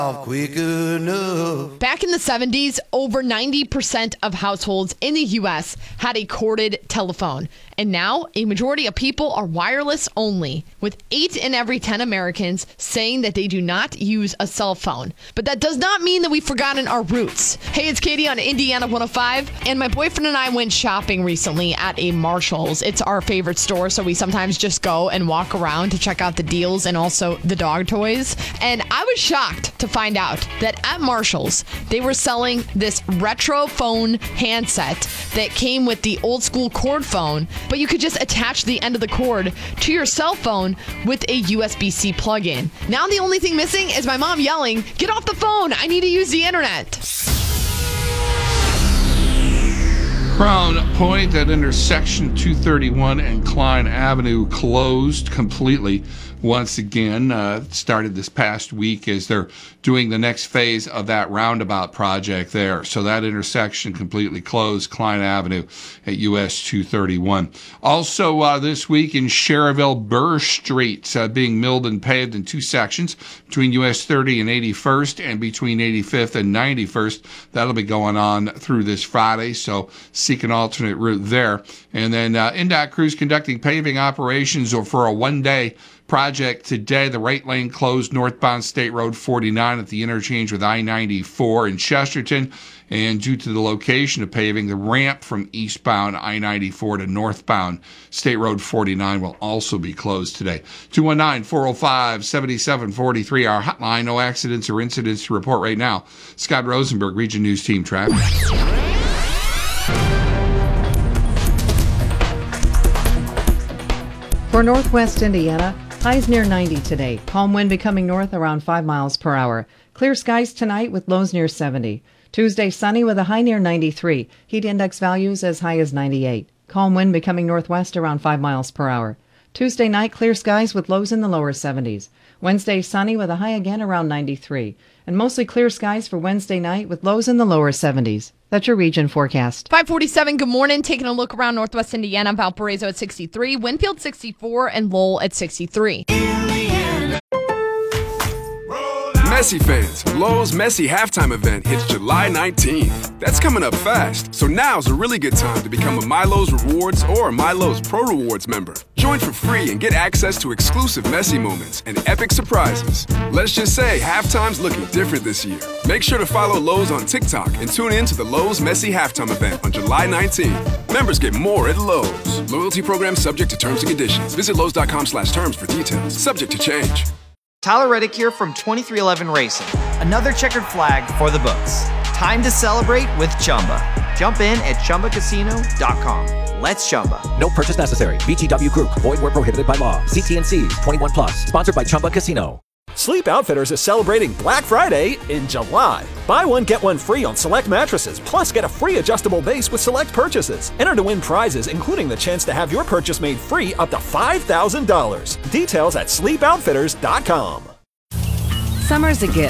quick enough. Back in the 70s, over 90% of households in the U.S. had a corded telephone. And now, a majority of people are wireless only, with 8 in every 10 Americans saying that they do not use a cell phone. But that does not mean that we've forgotten our roots. Hey, it's Katie on Indiana 105, and my boyfriend and I went shopping recently at a Marshall's. It's our favorite store, so we sometimes just go and walk around to check out the deals and also the dog toys. And I was shocked to find out that at Marshall's, they were selling this retro phone handset that came with the old school cord phone, but you could just attach the end of the cord to your cell phone with a USB-C plug-in. Now the only thing missing is my mom yelling, "Get off the phone, I need to use the internet." Crown Point at intersection 231 and Klein Avenue closed completely once again. Started this past week as they're doing the next phase of that roundabout project there. So that intersection completely closed, Klein Avenue at US 231. Also this week in Cherryville, Burr Street being milled and paved in 2 sections between US 30 and 81st and between 85th and 91st. That'll be going on through this Friday, so seek an alternate route there. And then NDOT crews conducting paving operations for a one-day project today. The right lane closed northbound State Road 49 at the interchange with I-94 in Chesterton. And due to the location of paving, the ramp from eastbound I-94 to northbound State Road 49 will also be closed today. 219-405-7743, our hotline. No accidents or incidents to report right now. Scott Rosenberg, Region News Team Traffic. For Northwest Indiana, highs near 90 today. Calm wind becoming north around 5 miles per hour. Clear skies tonight with lows near 70. Tuesday sunny with a high near 93. Heat index values as high as 98. Calm wind becoming northwest around 5 miles per hour. Tuesday night clear skies with lows in the lower 70s. Wednesday sunny with a high again around 93. And mostly clear skies for Wednesday night with lows in the lower 70s. That's your region forecast. 547, good morning. Taking a look around Northwest Indiana, Valparaiso at 63, Winfield 64, and Lowell at 63. Messi fans, Lowe's Messi halftime event hits July 19th. That's coming up fast, so now's a really good time to become a MyLowe's Rewards or a MyLowe's Pro Rewards member. Join for free and get access to exclusive Messi moments and epic surprises. Let's just say halftime's looking different this year. Make sure to follow Lowe's on TikTok and tune in to the Lowe's Messi halftime event on July 19th. Members get more at Lowe's. Loyalty program subject to terms and conditions. Visit Lowe's.com/terms for details. Subject to change. Tyler Reddick here from 2311 Racing. Another checkered flag for the books. Time to celebrate with Chumba. Jump in at ChumbaCasino.com. Let's Chumba. No purchase necessary. VGW Group. Void where prohibited by law. See T&Cs. 21 plus. Sponsored by Chumba Casino. Sleep Outfitters is celebrating Black Friday in July. Buy one, get one free on select mattresses, plus get a free adjustable base with select purchases. Enter to win prizes, including the chance to have your purchase made free up to $5,000. Details at sleepoutfitters.com. Summer's a gift.